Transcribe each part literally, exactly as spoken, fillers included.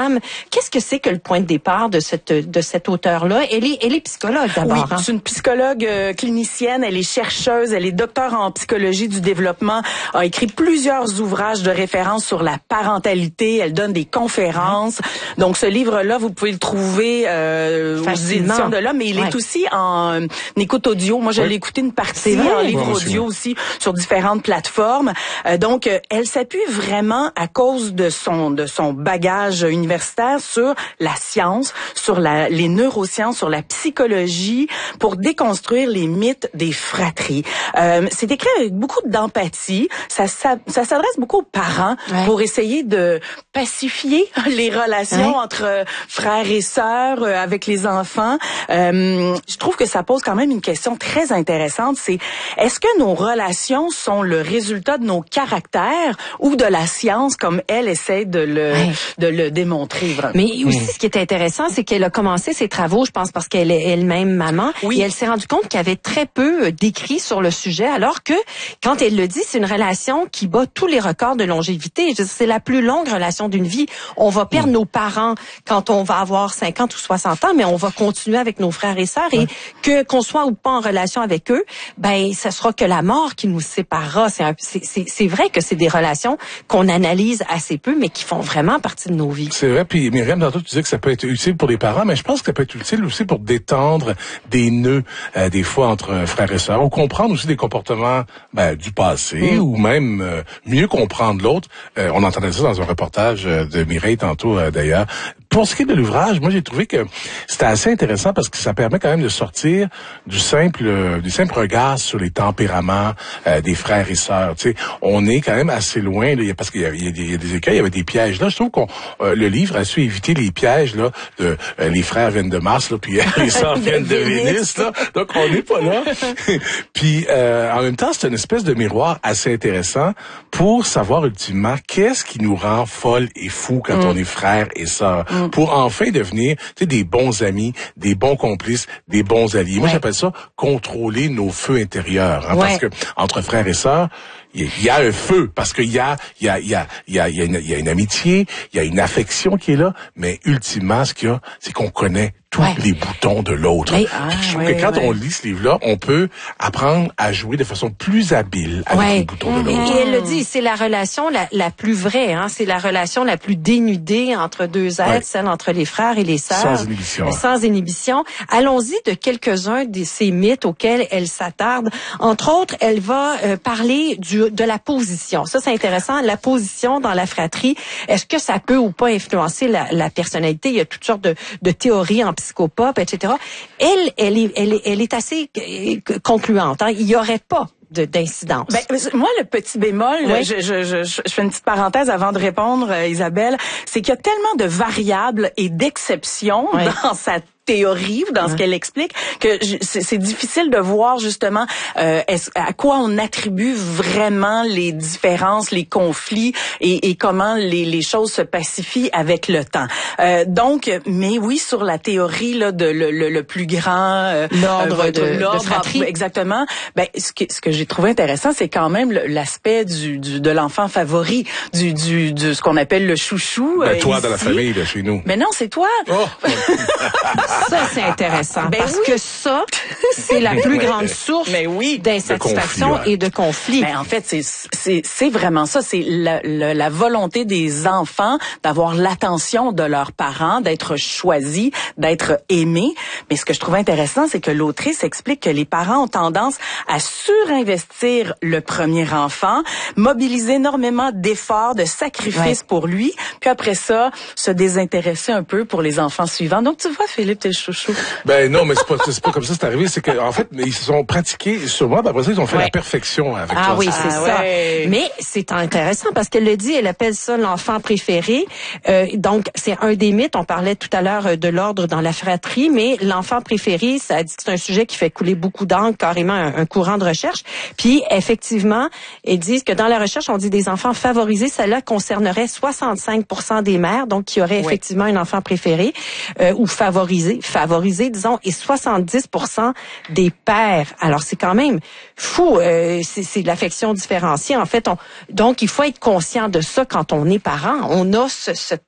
femmes. Qu'est-ce que c'est que le point de départ de cette de cet auteur-là? Elle est, elle est psychologue d'abord. Oui, hein? C'est une psychologue euh, clinicienne, elle est chercheuse, elle est docteure en psychologie du développement, a écrit plusieurs ouvrages de référence sur la parentalité, elle donne des conférences. Mmh. Donc ce livre-là, vous pouvez le trouver euh, aux éditions de l'Homme, mais il ouais. est aussi en euh, écoute audio. Moi, je oui. l'ai écouté une partie vrai, en livre ouais, audio aussi sur différentes plateformes. Euh, donc, euh, elle s'appuie vraiment à cause de son de son bagage universitaire sur la science, sur la, les neurosciences, sur la psychologie, pour déconstruire les mythes des fratries. Euh, c'est écrit avec beaucoup d'empathie. Ça, ça, ça s'adresse beaucoup aux parents ouais. pour essayer de pacifier les relations ouais. entre frères et sœurs, euh, avec les enfants. Euh, je trouve que ça pose quand même une question très intéressante. C'est est-ce que nos relations sont le résultat de nos caractères ou de la science, comme elle essaie de le ouais. de le démontrer vraiment. Mais aussi, mmh. ce qui est intéressant, c'est qu'elle a commencé ses travaux, je pense, parce qu'elle est elle-même maman, oui. et elle s'est rendue compte qu'il y avait très peu d'écrits sur le sujet, alors que, quand elle le dit, c'est une relation qui bat tous les records de longévité. C'est la plus longue relation d'une vie. On va perdre mmh. nos parents quand on va avoir cinquante ou soixante ans, mais on va continuer avec nos frères et sœurs, ouais. et que qu'on soit ou pas en relation avec eux, ben, ça sera que la mort qui nous séparera. C'est, un, c'est, c'est, c'est vrai que c'est des relations qu'on analyse assez peu, mais qui font vraiment partie de nos vies. C'est vrai, puis Myriam, tantôt, tu disais que ça peut être utile pour les parents, mais je pense que ça peut être utile aussi pour détendre des nœuds, euh, des fois, entre frères et sœurs, ou comprendre aussi des comportements ben, du passé, mm. ou même euh, mieux comprendre l'autre. Euh, on entendait ça dans un reportage de Mireille tantôt, euh, d'ailleurs. Pour ce qui est de l'ouvrage, moi j'ai trouvé que c'était assez intéressant parce que ça permet quand même de sortir du simple euh, du simple regard sur les tempéraments euh, des frères et sœurs. Tu sais, on est quand même assez loin là, parce qu'il y a, il y a, des, il y a des écueils, il y avait des pièges là. Je trouve qu'on euh, le livre a su éviter les pièges là de euh, les frères viennent de Mars là, puis les sœurs viennent de Vénus là. Donc on n'est pas là. Puis euh, en même temps, c'est une espèce de miroir assez intéressant pour savoir ultimement qu'est-ce qui nous rend folles et fous quand mm. on est frères et sœurs. Mm. Pour enfin devenir, tu sais, des bons amis, des bons complices, des bons alliés. Ouais. Moi, j'appelle ça contrôler nos feux intérieurs, hein, ouais. parce que entre frères et sœurs, il y a un feu, parce qu'il y a, il y a, il y a, il y a, il y a une, il y a une amitié, il y a une affection qui est là, mais ultimement, ce qu'il y a, c'est qu'on connaît tous ouais. les boutons de l'autre. Mais, ah, je trouve ouais, que quand ouais. on lit ce livre-là, on peut apprendre à jouer de façon plus habile avec ouais. les boutons de l'autre. Et elle le dit, c'est la relation la, la plus vraie, hein, c'est la relation la plus dénudée entre deux êtres, ouais. celle entre les frères et les sœurs. Sans inhibition. Sans inhibition. Allons-y de quelques-uns de ces mythes auxquels elle s'attarde. Entre autres, elle va euh, parler du de la position. Ça, c'est intéressant. La position dans la fratrie, est-ce que ça peut ou pas influencer la, la personnalité? Il y a toutes sortes de, de théories en psychopop, et cetera. Elle, elle est, elle est, elle est assez concluante. Hein. Il y aurait pas de d'incidence. Ben, moi, le petit bémol, oui. je, je, je, je fais une petite parenthèse avant de répondre, euh, Isabelle, c'est qu'il y a tellement de variables et d'exceptions oui. dans sa théorie ou dans ouais. ce qu'elle explique que je, c'est, c'est difficile de voir justement euh, est-ce, à quoi on attribue vraiment les différences, les conflits et, et comment les, les choses se pacifient avec le temps. Euh, donc, mais oui, sur la théorie là de le, le, le plus grand euh, l'ordre, euh, de, l'ordre de fratrie. Exactement. Ben ce que ce que j'ai trouvé intéressant, c'est quand même le, l'aspect du, du de l'enfant favori, du du de ce qu'on appelle le chouchou. Ben, euh, toi ici. Dans la famille de chez nous. Mais non, c'est toi. Oh. Ça, c'est intéressant. Ben parce oui. que ça, c'est la plus grande source mais oui. d'insatisfaction de conflit, ouais. et de conflit. Ben, en fait, c'est, c'est, c'est vraiment ça. C'est la, la, la volonté des enfants d'avoir l'attention de leurs parents, d'être choisis, d'être aimés. Mais ce que je trouve intéressant, c'est que l'autrice explique que les parents ont tendance à surinvestir le premier enfant, mobiliser énormément d'efforts, de sacrifices ouais. pour lui, puis après ça, se désintéresser un peu pour les enfants suivants. Donc, tu vois, Philippe, t'es le chouchou. Ben non, mais c'est pas, c'est pas comme ça c'est arrivé. C'est que en fait, ils se sont pratiqués sur moi. Après ça, ils ont fait ouais. la perfection avec Ah toi. oui, c'est ah, ça. Ouais. Mais c'est intéressant parce qu'elle le dit, elle appelle ça l'enfant préféré. Euh, donc, c'est un des mythes. On parlait tout à l'heure de l'ordre dans la fratrie, mais l'enfant préféré, ça dit que c'est un sujet qui fait couler beaucoup d'encre, carrément un, un courant de recherche. Puis, effectivement, ils disent que dans la recherche, on dit des enfants favorisés. Cela concernerait soixante-cinq pour cent des mères, donc qui auraient oui. effectivement un enfant préféré euh, ou favorisé, favorisé, disons, et soixante-dix pour cent des pères. Alors, c'est quand même fou. Euh, c'est, c'est de l'affection différenciée. En fait, on, donc, il faut être conscient de ça quand on est parent. On a ce, ce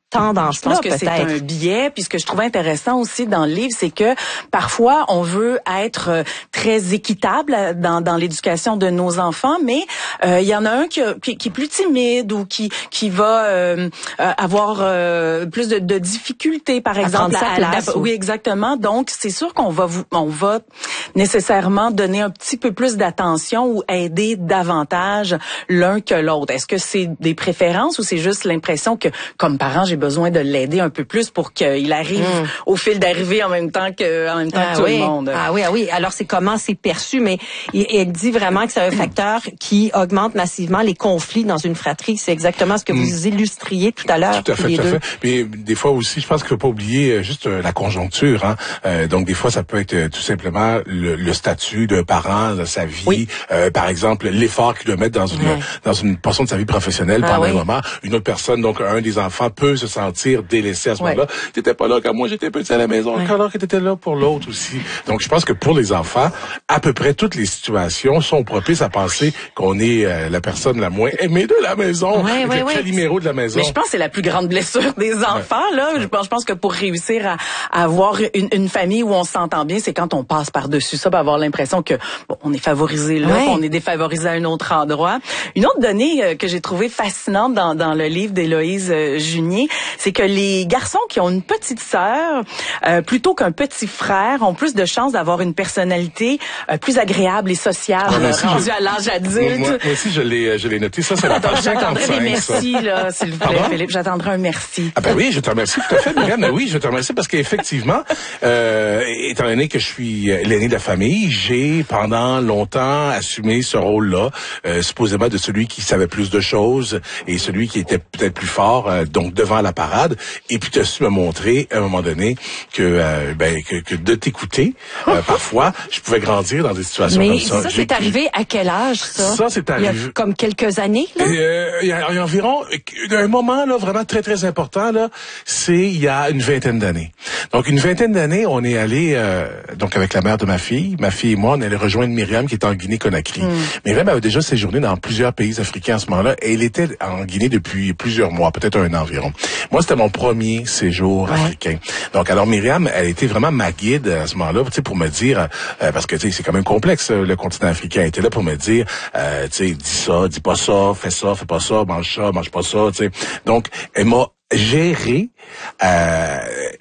tendance-là, je pense que peut-être. c'est un biais. Puis ce que je trouve intéressant aussi dans le livre, c'est que parfois on veut être très équitable dans, dans l'éducation de nos enfants, mais euh, il y en a un qui, qui, qui est plus timide ou qui qui va euh, avoir euh, plus de, de difficultés, par exemple. À prendre sa place, à, oui, exactement. Donc c'est sûr qu'on va vous, on va nécessairement donner un petit peu plus d'attention ou aider davantage l'un que l'autre. Est-ce que c'est des préférences ou c'est juste l'impression que, comme parent, j'ai besoin de l'aider un peu plus pour qu'il arrive mmh. au fil d'arrivée en même temps que, en même temps ah, que tout oui. le monde. Ah oui, ah oui. Alors c'est comment c'est perçu, mais elle dit vraiment que c'est un facteur qui augmente massivement les conflits dans une fratrie. C'est exactement ce que mmh. vous illustriez tout à l'heure. Tout à fait, les tout à deux. fait. Mais des fois aussi, je pense qu'il faut pas oublier juste euh, la conjoncture. Hein. Euh, donc des fois, ça peut être euh, tout simplement le, le statut d'un parent, de sa vie. Oui. Euh, par exemple, l'effort qu'il doit mettre dans une ouais. dans une portion de sa vie professionnelle ah, pendant oui. un moment. Une autre personne, donc un des enfants, peut se sentir délaissé à ce ouais. moment-là. T'étais pas là quand moi j'étais petit à la maison, ouais. alors que t'étais là pour l'autre aussi. Donc je pense que pour les enfants, à peu près toutes les situations sont propices à penser qu'on est euh, la personne la moins aimée de la maison, ouais, le ouais, calimero ouais. de la maison. Mais je pense que c'est la plus grande blessure des enfants ouais. là. Je pense, je pense que pour réussir à, à avoir une, une famille où on s'entend bien, c'est quand on passe par-dessus ça, avoir l'impression que bon, on est favorisé là, ouais. on est défavorisé à un autre endroit. Une autre donnée euh, que j'ai trouvée fascinante dans, dans le livre d'Héloïse euh, Junier, c'est que les garçons qui ont une petite sœur, euh, plutôt qu'un petit frère, ont plus de chances d'avoir une personnalité euh, plus agréable et sociable, ah, rendue je... à l'âge adulte. Moi, moi aussi, je l'ai, je l'ai noté. Ça, c'est la page cinquante-cinq. J'attendrai des merci, là, s'il vous plaît, Pardon? Philippe. J'attendrai un merci. Ah ben oui, je te remercie tout à fait, Myriam. Mais oui, je te remercie parce qu'effectivement, euh, étant donné que je suis l'aîné de la famille, j'ai pendant longtemps assumé ce rôle-là, euh, supposément de celui qui savait plus de choses et celui qui était peut-être plus fort, euh, donc devant la parade. Et puis tu as su me montrer à un moment donné que euh, ben que, que de t'écouter, euh, parfois, je pouvais grandir dans des situations Mais comme ça. ça, c'est arrivé à quel âge, ça? Ça, c'est arrivé. Il y a comme quelques années, là? Euh, il, y a, il y a environ un moment là vraiment très très important là, c'est il y a une vingtaine d'années. Donc une vingtaine d'années, on est allé euh, donc avec la mère de ma fille, ma fille et moi, on est allé rejoindre Myriam qui est en Guinée-Conakry. Mm. Myriam avait déjà séjourné dans plusieurs pays africains à ce moment-là et elle était en Guinée depuis plusieurs mois, peut-être un an environ. Moi, c'était mon premier séjour ouais. africain. Donc alors Myriam, elle était vraiment ma guide à ce moment-là, tu sais, pour me dire euh, parce que tu sais c'est quand même complexe le continent africain. Elle était là pour me dire, euh, tu sais, dis ça, dis pas ça, fais ça, fais pas ça, mange ça, mange pas ça, tu sais. Donc elle m'a géré euh,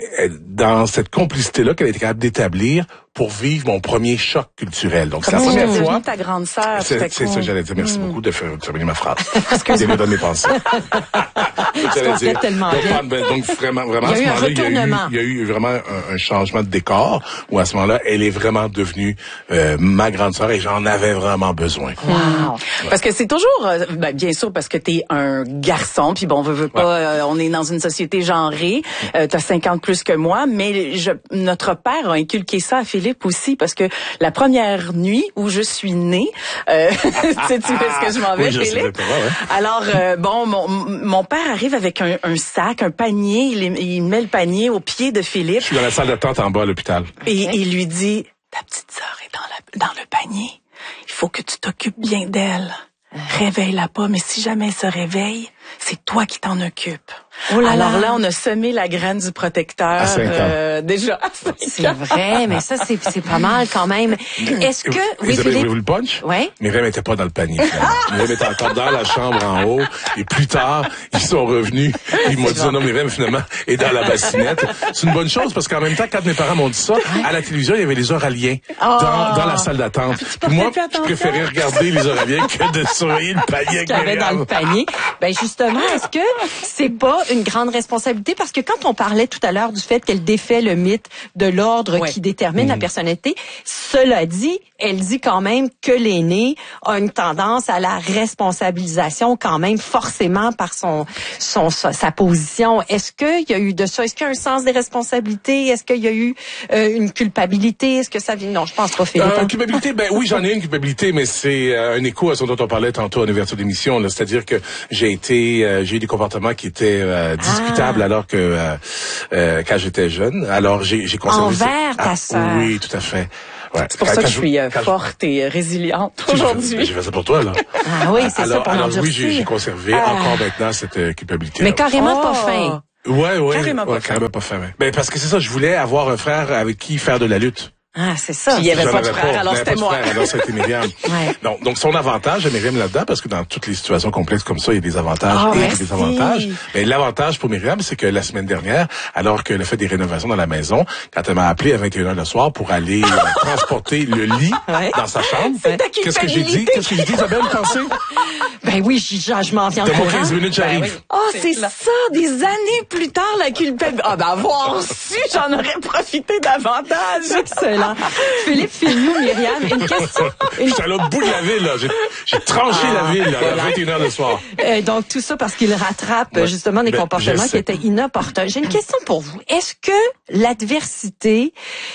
dans cette complicité-là qu'elle était capable d'établir pour vivre mon premier choc culturel. Donc, c'est la première mmh, fois. ta grande sœur. C'est, c'est ça, j'allais dire. Merci mmh. beaucoup de faire terminer ma phrase. J'ai mis dans mes pensées. j'allais dire. Tellement donc, bien. donc, vraiment, vraiment, il y a à ce eu moment-là, il y a eu, il y a eu vraiment un, un changement de décor où à ce moment-là, elle est vraiment devenue euh, ma grande sœur et j'en avais vraiment besoin. Wow. Ouais. Parce que c'est toujours, euh, ben, bien sûr, parce que t'es un garçon, puis bon, on veut, veut pas, ouais. euh, on est dans une société genrée. Euh, t'as cinquante plus que moi, mais je, notre père a inculqué ça à Philippe aussi, parce que la première nuit où je suis née, euh, tu sais, tu sais ce que je m'en vais, oui, je Philippe? Pas, ouais. Alors, euh, bon, mon, mon père arrive avec un, un sac, un panier, il, il met le panier au pied de Philippe. Je suis dans la salle d'attente en bas à l'hôpital. Et il lui dit, ta petite sœur est dans, la, dans le panier, il faut que tu t'occupes bien d'elle. Réveille-la pas, mais si jamais elle se réveille, c'est toi qui t'en occupes. Oh là Alors là. là, on a semé la graine du protecteur euh, déjà à cinq C'est ans. Vrai, mais ça, c'est, c'est pas mal quand même. Est-ce que... Oui, Isabelle, voulez-vous le punch? Oui. Myriam n'était pas dans le panier. Myriam était encore dans la chambre en haut. Et plus tard, ils sont revenus. Ils m'ont dit, non, Myriam, finalement, est dans la bassinette. C'est une bonne chose parce qu'en même temps, quand mes parents m'ont dit ça, à la télévision, il y avait les Oraliens oh. dans, dans la salle d'attente. Puis moi, je préférais regarder les Oraliens que de surveiller le panier avec Myriam. Qu'il y avait dans le panier. Ben justement, est-ce que c'est pas une grande responsabilité? Parce que quand on parlait tout à l'heure du fait qu'elle défait le mythe de l'ordre ouais. qui détermine mmh. la personnalité, cela dit, elle dit quand même que l'aîné a une tendance à la responsabilisation quand même forcément par son, son sa, sa position. Est-ce qu'il y a eu de ça? Est-ce qu'il y a un sens des responsabilités? Est-ce qu'il y a eu euh, une culpabilité? Est-ce que ça vient? Non, je pense pas, Philippe. Euh, culpabilité, ben oui, j'en ai une culpabilité, mais c'est euh, un écho à ce dont on parlait tantôt en ouverture d'émission. Là, c'est-à-dire que j'ai été, euh, j'ai eu des comportements qui étaient euh, discutables. Ah. Alors que euh, euh, quand j'étais jeune, alors j'ai, j'ai conservé... Envers ta ah, sœur. Oui, tout à fait. Ouais. C'est pour quand, ça quand que je suis euh, je, forte et résiliente aujourd'hui. J'ai fait ça pour toi, là. Ah oui, c'est alors, ça pour alors l'endurcir. oui, j'ai, j'ai conservé ah. encore maintenant cette euh, culpabilité. Mais carrément oh. pas fin. Ouais, ouais. Carrément ouais, pas fin. carrément pas fin. Ouais. Ben, parce que c'est ça, je voulais avoir un frère avec qui faire de la lutte. Ah, c'est ça. Puis il y avait J'en pas de avais frère, alors j'en avais c'était pas de moi. frère, alors c'était Myriam. Ouais. Donc, donc, son avantage à Myriam là-dedans, parce que dans toutes les situations complexes comme ça, il y a des avantages Oh, et merci. des désavantages. Mais l'avantage pour Myriam, c'est que la semaine dernière, alors qu'elle a fait des rénovations dans la maison, quand elle m'a appelé à vingt et une heures le soir pour aller euh, transporter le lit Ouais. dans sa chambre, C'est ta qu'est-ce que j'ai dit? culpabilité. Qu'est-ce que j'ai dit, Isabelle, pensez? Ben oui, je, je, je m'en viens De au mon courant. quinze minutes, j'arrive. Ben oui. Oh, c'est ça, des années plus tard, la culpabilité. Ah, ben, avoir su, j'en aurais profité davantage. Excellent. Philippe Filliou, Myriam, une question. Une... J'étais à l'autre bout de la ville, là. J'ai, j'ai tranché Ah, la ville, là, voilà. à vingt et une heures le soir. Euh, donc, tout ça parce qu'il rattrape Ouais. justement des Ben, comportements je qui sais. étaient inopportuns. J'ai une question pour vous. Est-ce que l'adversité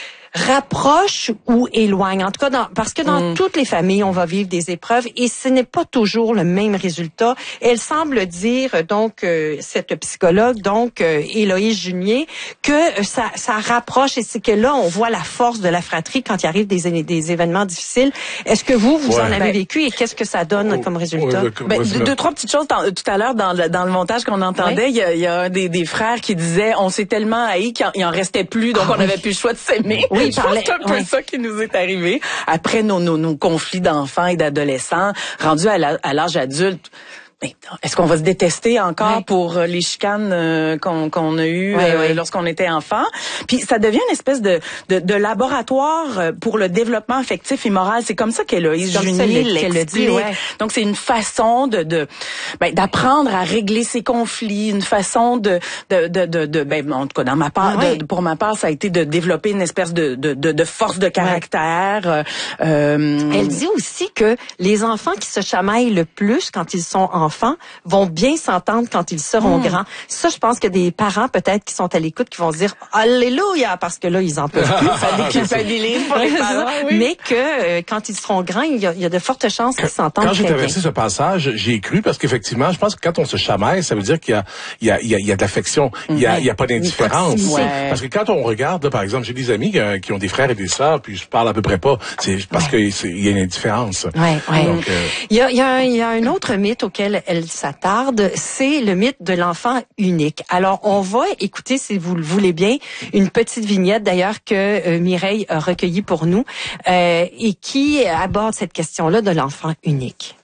rapproche ou éloigne? En tout cas, dans, parce que dans Mm. toutes les familles, on va vivre des épreuves et ce n'est pas toujours le même résultat. Elle semble dire, donc, euh, cette psychologue, donc, euh, Héloïse Junier, que euh, ça, ça rapproche et c'est que là, on voit la force de la fratrie quand il arrive des, des événements difficiles. Est-ce que vous, vous Ouais. en avez Ben, vécu et qu'est-ce que ça donne comme résultat? Ouais, ouais, Ben, ouais, deux, c'est deux, trois petites choses. Dans- tout à l'heure, dans le, dans le montage qu'on entendait, il y a, il y a un des, des frères qui disait on s'est tellement haïs qu'il en, il en restait plus, donc Ah on oui. n'avait plus le choix de s'aimer. Oui, il Je pense que parlait- c'est un peu ouais. ça qui nous est arrivé. Après nos, nos, nos conflits d'enfants et d'adolescents, rendus à la- à l'âge adulte, mais est-ce qu'on va se détester encore Ouais. pour euh, les chicanes euh, qu'on qu'on a eues Ouais, euh, ouais. lorsqu'on était enfant? Puis ça devient une espèce de, de, de laboratoire euh, pour le développement affectif et moral. C'est comme ça qu'Héloïse C'est comme ça Junier qu'elle le dit, l'explique. ouais. Donc c'est une façon de de ben, d'apprendre à régler ses conflits, une façon de de de de, de ben en tout cas dans ma part, Ah ouais. de, pour ma part, ça a été de développer une espèce de de de, de force de caractère. Euh, euh, Elle dit aussi que les enfants qui se chamaillent le plus quand ils sont enfants vont bien s'entendre quand ils seront Hmm. grands. Ça, je pense que des parents peut-être qui sont à l'écoute qui vont se dire Alléluia parce que là ils en peuvent plus. ça déculpabilise pour les Ouais, parents, oui. Mais que euh, quand ils seront grands, il y a, il y a de fortes chances qu'ils s'entendent Quand j'ai très bien. traversé ce passage, j'y ai cru parce qu'effectivement, je pense que quand on se chamaille, ça veut dire qu'il y a, il y a, il y a, il y a de l'affection. Il y a, il y a pas d'indifférence. proximité. Ouais. Parce que quand on regarde, là, par exemple, j'ai des amis qui, euh, qui ont des frères et des sœurs, puis je parle à peu près pas. C'est parce Ouais. qu'il y a une indifférence. Ouais, ouais. Donc, euh, Il y a, il y a, un, il y a un autre mythe auquel elle s'attarde, c'est le mythe de l'enfant unique. Alors, on va écouter, si vous le voulez bien, une petite vignette d'ailleurs que euh, Mireille a recueillie pour nous euh, et qui aborde cette question-là de l'enfant unique.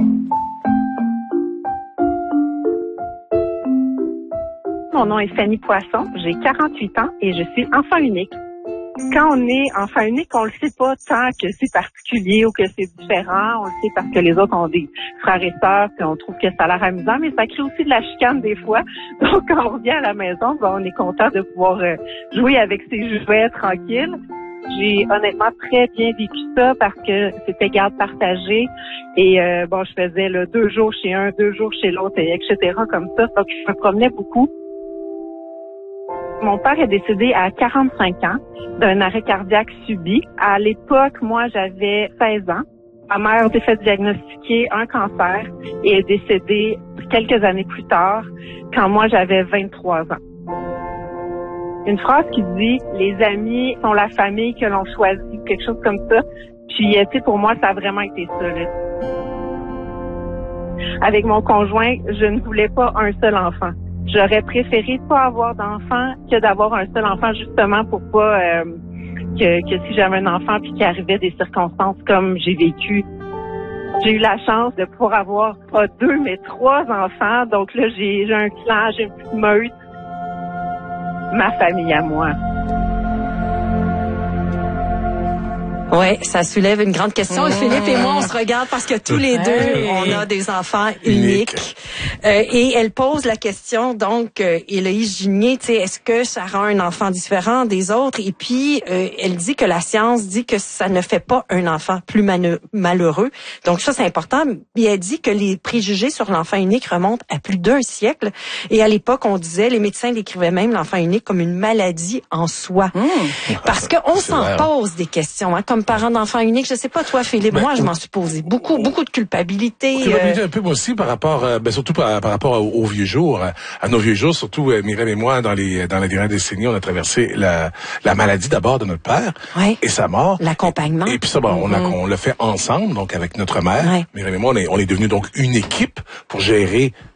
Mon nom est Fanny Poisson, j'ai quarante-huit ans et je suis enfant unique. Quand on est enfant unique, on le sait pas tant que c'est particulier ou que c'est différent. On le sait parce que les autres ont des frères et sœurs, puis on trouve que ça a l'air amusant, mais ça crée aussi de la chicane des fois. Donc, quand on revient à la maison, ben, on est content de pouvoir euh, jouer avec ses jouets tranquilles. J'ai honnêtement très bien vécu ça parce que c'était garde partagée et euh, bon, je faisais là, deux jours chez un, deux jours chez l'autre, et et cetera comme ça. Donc, je me promenais beaucoup. Mon père est décédé à quarante-cinq ans d'un arrêt cardiaque subi. À l'époque, moi, j'avais seize ans. Ma mère s'est fait diagnostiquer un cancer et est décédée quelques années plus tard, quand moi, j'avais vingt-trois ans. Une phrase qui dit « Les amis sont la famille que l'on choisit », quelque chose comme ça. Puis, tu sais, pour moi, ça a vraiment été ça, là. Avec mon conjoint, je ne voulais pas un seul enfant. J'aurais préféré pas avoir d'enfant que d'avoir un seul enfant, justement pour pas euh, que, que si j'avais un enfant puis qu'il arrivait des circonstances comme j'ai vécu. J'ai eu la chance de pouvoir avoir pas deux mais trois enfants. Donc là, j'ai, j'ai un clan, j'ai une petite meute, ma famille à moi. Ouais, ça soulève une grande question. Mmh. Philippe et moi, on se regarde parce que tous les deux, Hey. on a des enfants uniques. Unique. Euh, et elle pose la question, donc, euh, Héloïse Junier, tu sais, est-ce que ça rend un enfant différent des autres? Et puis, euh, elle dit que la science dit que ça ne fait pas un enfant plus manu- malheureux. Donc ça, c'est important. Et elle dit que les préjugés sur l'enfant unique remontent à plus d'un siècle. Et à l'époque, on disait, les médecins décrivaient même l'enfant unique comme une maladie en soi. Mmh. Parce qu'on C'est s'en vrai. pose des questions, hein, comme parent d'enfant unique. Je sais pas, toi, Philippe, Ben, moi, je m'en suis posé beaucoup, beaucoup de culpabilité. Culpabilité euh, un peu moi aussi par rapport, euh, ben surtout par, par rapport aux, aux vieux jours, à, à nos vieux jours, surtout euh, Myriam et moi dans les dans les dernières décennies, on a traversé la, la maladie d'abord de notre père Ouais. et sa mort. L'accompagnement. Et puis ça, bon, on, a, Mm-hmm. on l'a fait ensemble, donc avec notre mère. Ouais. Myriam et moi, on est, on est devenus donc une équipe pour gérer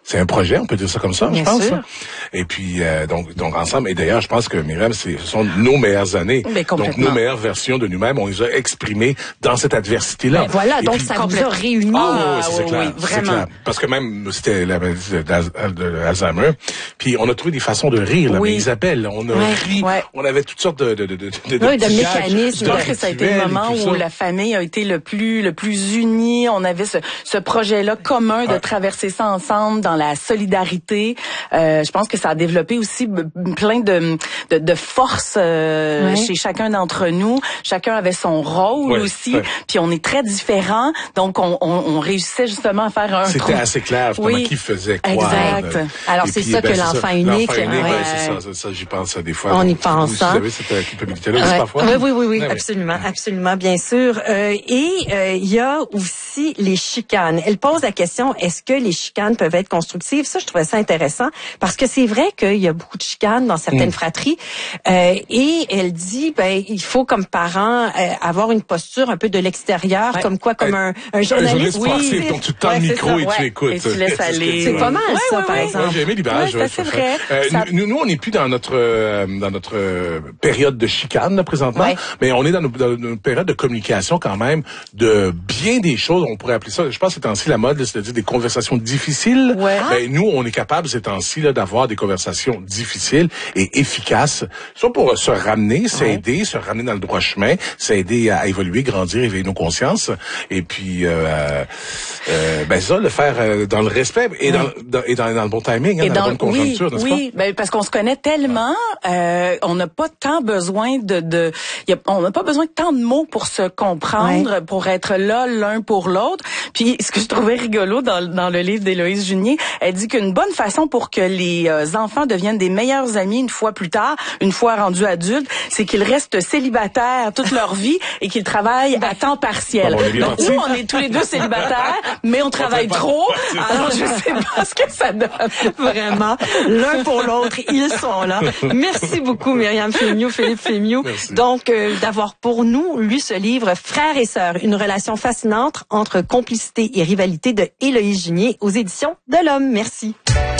c'est un projet, on peut dire ça comme ça, Bien je pense. sûr. Hein. Et puis euh, donc donc ensemble. Et d'ailleurs, je pense que Myriam, c'est, ce sont nos meilleures années. Mais donc nos meilleures versions de nous-mêmes, on les a exprimées dans cette adversité-là. Ben voilà, et donc puis, ça vous a réunis. Ah, Ah, oui, c'est oui, clair, oui, c'est vraiment. clair. Parce que même c'était la maladie d'Alzheimer. Puis on a trouvé des façons de rire. Là, Oui. mais Isabelle, on a Ouais, ri, ouais. on avait toutes sortes de de de de, de, Oui, de petits mécanismes. gags, Je pense que ça a été le rituels et moment tout où ça. la famille a été le plus le plus unie. On avait ce, ce projet-là commun de Ouais. traverser ça ensemble dans la solidarité. Euh, je pense que ça a développé aussi b- plein de de, de force euh, Ouais. chez chacun d'entre nous. Chacun avait son rôle Ouais, aussi. ouais. Puis on est très différents, donc on, on, on réussissait justement à faire un. C'était trou- assez clair, justement, Oui. qui faisait quoi. Exact. euh, Alors, et c'est puis, ça ben, que c'est l'enfant ça. unique, L'enfant unique, ouais. ouais, c'est ça, c'est ça, j'y pense euh, des fois. On y Donc, pense, vous, hein. Vous avez cette euh, culpabilité-là aussi Ouais. parfois? Oui, oui, oui, oui, Ouais, ouais. absolument, absolument, bien sûr. Euh, et euh, il y a aussi les chicanes. Elle pose la question, est-ce que les chicanes peuvent être constructives? Ça, je trouvais ça intéressant parce que c'est vrai qu'il y a beaucoup de chicanes dans certaines Mm. fratries. Euh, et elle dit, ben, il faut comme parent euh, avoir une posture un peu de l'extérieur, Ouais. comme quoi, comme un, un Un journaliste. journaliste sportif, donc tu tends Ouais, le c'est micro ça, et tu ouais. écoutes. Et tu laisses C'est ce que aller. tu C'est vois. pas mal, Ouais, ça, ouais, par ouais. exemple. Ouais, j'ai aimé l'image. Ouais, ouais, ça, c'est tout à vrai. fait. Euh, Ça- nous, nous, on n'est plus dans notre euh, dans notre euh, période de chicane là, présentement, Ouais. mais on est dans, nos, dans une période de communication quand même de bien des choses. On pourrait appeler ça. Je pense que c'est temps-ci la mode, là, c'est-à-dire des conversations difficiles. Ouais. Ben, nous, on est capable ces temps-ci là d'avoir des conversations difficiles et efficaces, soit pour euh, se ramener, s'aider, se ramener dans le droit chemin, s'aider à évoluer, grandir, éveiller nos consciences, et puis euh, euh, ben ça, le faire euh, dans le respect et dans, dans et dans, dans le bon timing, hein, Et dans, dans, la bonne conjoncture, oui, n'est-ce oui, ben, parce qu'on se connaît tellement, euh, on n'a pas tant besoin de, de y a, on n'a pas besoin de tant de mots pour se comprendre, Ouais. pour être là l'un pour l'autre. Puis ce que je trouvais rigolo dans, dans le livre d'Héloïse Junier, elle dit qu'une bonne façon pour que les euh, enfants deviennent des meilleurs amis une fois plus tard, une fois rendus adultes, c'est qu'ils restent célibataires toute leur vie et qu'ils travaillent à temps partiel. Bon, on est bien Donc parti. nous, on est tous les deux célibataires, mais on travaille trop. Alors je sais pas ce que ça donne. Vraiment, l'un pour l'autre, ils sont là. Merci beaucoup, Myriam Fémiou, Philippe Fémiou, Merci. donc euh, d'avoir pour nous lu ce livre Frères et sœurs, une relation fascinante entre complicité et rivalité de Héloïse Junier aux éditions de l'Homme. Merci.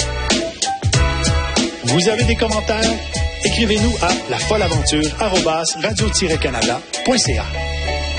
Vous avez des commentaires? Écrivez-nous à lafolleaventure arobase radio tiret canada point c a.